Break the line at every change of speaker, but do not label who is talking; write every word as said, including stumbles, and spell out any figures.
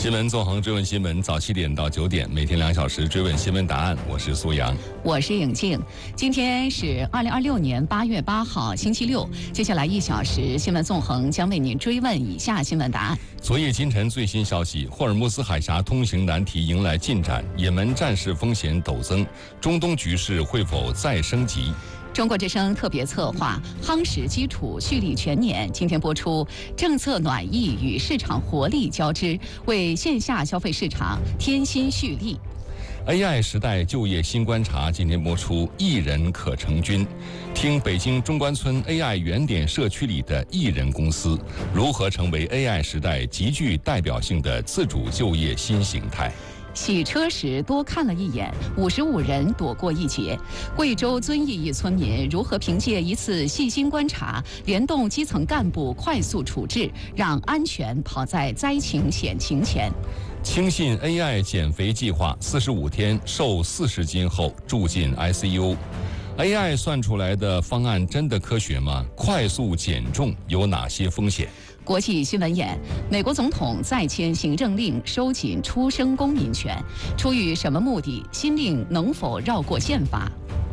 新闻纵横追问新闻，早七点到九点，每天两小时追问新闻答案。我是苏阳，
我是颖静。今天是二零二六年八月八号，星期六。接下来一小时，新闻纵横将为您追问以下新闻答案。
昨夜今晨最新消息，霍尔木斯海峡通行难题迎来进展，也门战事风险陡增，中东局势会否再升级？
中国之声特别策划夯实基础，蓄力全年。今天播出政策暖意与市场活力交织，为线下消费市场添新蓄力。
A I 时代就业新观察，今天播出一人可成军，听北京中关村 A I 原点社区里的艺人公司如何成为 A I 时代极具代表性的自主就业新形态。
洗车时多看了一眼，五十五人躲过一劫。贵州遵义一村民如何凭借一次细心观察，联动基层干部快速处置，让安全跑在灾情险情前？
轻信 A I 减肥计划，四十五天瘦四十斤后住进 I C U。A I 算出来的方案真的科学吗？快速减重有哪些风险？
国际新闻眼：美国总统再签行政令收紧出生公民权，出于什么目的？新令能否绕过宪法？